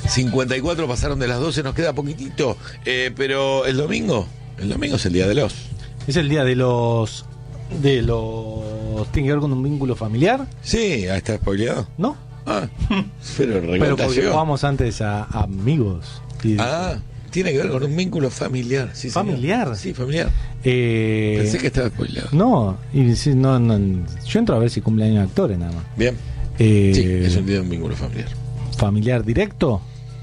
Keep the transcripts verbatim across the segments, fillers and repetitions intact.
cincuenta y cuatro pasaron de las doce, nos queda poquitito. Eh, pero el domingo, el domingo es el día de los. Es el día de los. De los. ¿Tiene que ver con un vínculo familiar? Sí, ahí está spoileado. ¿No? Ah, pero Pero porque jugamos antes a, a amigos. Y, ah, tiene que ver con un vínculo familiar. Sí, ¿familiar? Señor. Sí, familiar. Eh, Pensé que estaba spoileado. No, y si, no, no, yo entro a ver si cumpleaños de actores nada más. Bien. Eh, sí, es un día de un vínculo familiar. ¿Familiar directo?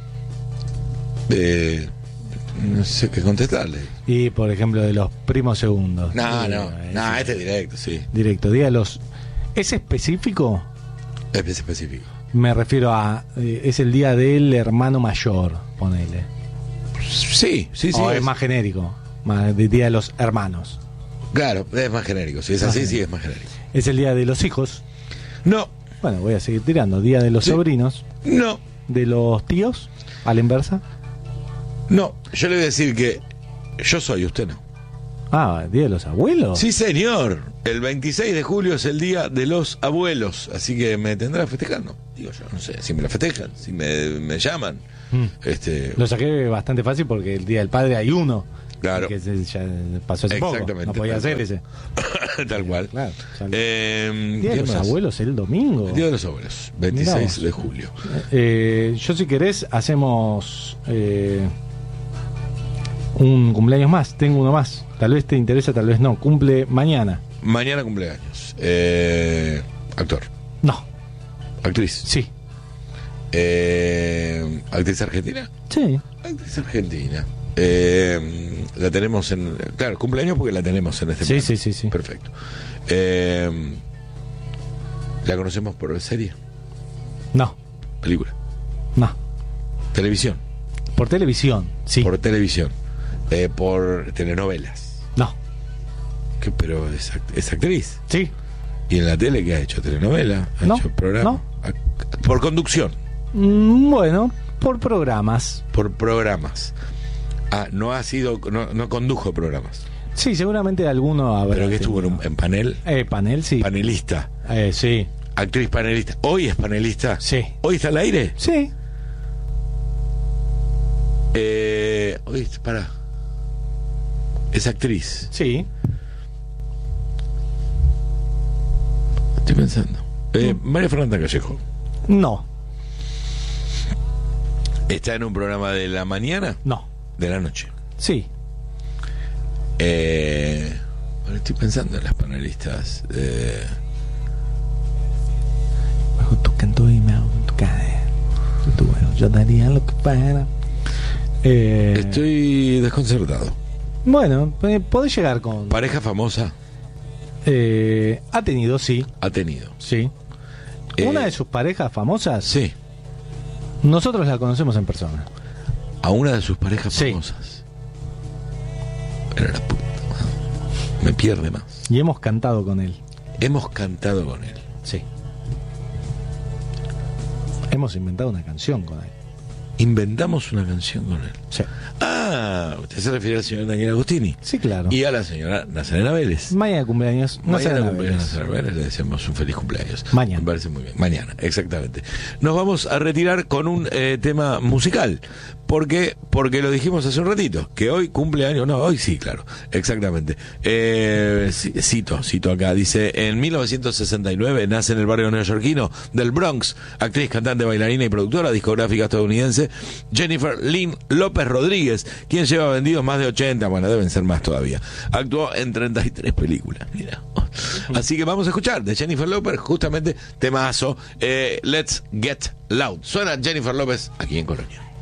Eh, no sé qué contestarle. Y por ejemplo de los primos segundos. No, eh, no, no, este es directo, sí. Directo, día de los. ¿Es específico? Es específico. Me refiero a. Eh, es el día del hermano mayor, ponele. Sí, sí, sí. O es, es más genérico, más de día de los hermanos. Claro, es más genérico. Si es Más así, genérico. sí es más genérico. Es el día de los hijos. No, Bueno, voy a seguir tirando. Día de los Sí. sobrinos. no, De los tíos, a la inversa. no. Yo le voy a decir que yo soy, usted no. Ah, día de los abuelos. Sí, señor. El veintiséis de julio es el día de los abuelos. Así que me tendrá festejando. Digo yo, no sé, si me la festejan, si me, me llaman. Mm. Este, Lo saqué bastante fácil porque el día del padre hay uno. Claro. Que se- ya pasó hace poco. Exactamente. No podía Tal ser cual. ese. Tal cual. Claro. ya- Eh, día de ¿qué los más? abuelos el domingo. El día de los abuelos, Mirá veintiséis vos. de julio. Eh, yo si querés hacemos eh, un cumpleaños más. Tengo uno más. Tal vez te interesa, tal vez no. Cumple mañana. Mañana cumpleaños. Eh, actor. No. Actriz. Sí. Eh, ¿Actriz argentina? Sí. Actriz argentina. Eh, la tenemos en. Claro, cumpleaños porque la tenemos en este Sí, momento. sí, sí, sí. Perfecto. Eh, ¿La conocemos por serie? No. Película. No. Televisión. Por televisión. Sí. Por televisión. Eh, por telenovelas. No. ¿Qué, pero es, act- es actriz. Sí. ¿Y en la tele qué ha hecho? ¿Telenovela? ¿Ha No, hecho programa? no. Ac- Por conducción. Mm, Bueno, por programas. Por programas. Ah, no ha sido. No, no condujo programas. Sí, seguramente alguno habrá. Pero que estuvo en, un- en panel. Eh, panel, sí. Panelista. Eh, sí. Actriz panelista. ¿Hoy es panelista? Sí. ¿Hoy está al aire? Sí. Eh, hoy, para. Es actriz. Sí. Estoy pensando. Eh, María Fernanda Callejo. No. ¿Está en un programa de la mañana? No. De la noche. Sí. Eh, bueno, estoy pensando en las panelistas. Eh, Bajo tu canto y me hago tu cadera. Tu bueno, yo daría lo que fuera. Eh, estoy desconcertado. Bueno, eh, podés llegar con. Pareja famosa Eh, ha tenido, sí. ha tenido. Sí. Eh, Una de sus parejas famosas, Sí. nosotros la conocemos en persona. A una de sus parejas Sí. famosas. Pero la puta madre, me pierde más. Y hemos cantado con él. Hemos cantado con él. Sí. Hemos inventado una canción con él. Inventamos una canción con él. Sí. Ah, usted se refiere al señor Daniel Agostini. Sí, claro. Y a la señora Nazarena Vélez. Mañana cumpleaños. No Mañana será cumpleaños Vélez. Nazarena Vélez, le deseamos un feliz cumpleaños. Mañana. Me parece muy bien. Mañana, exactamente. Nos vamos a retirar con un eh, tema musical. Porque, porque lo dijimos hace un ratito, que hoy cumpleaños, no, hoy sí, claro, exactamente. Eh, ci- cito, cito acá, dice, en mil novecientos sesenta y nueve nace en el barrio neoyorquino del Bronx, actriz, cantante, bailarina y productora discográfica estadounidense, Jennifer Lynn López Rodríguez, quien lleva vendidos más de ochenta, bueno, deben ser más todavía. Actuó en treinta y tres películas, mira. Así que vamos a escuchar de Jennifer López, justamente, temazo, eh, Let's Get Loud. Suena Jennifer López aquí en Colonia.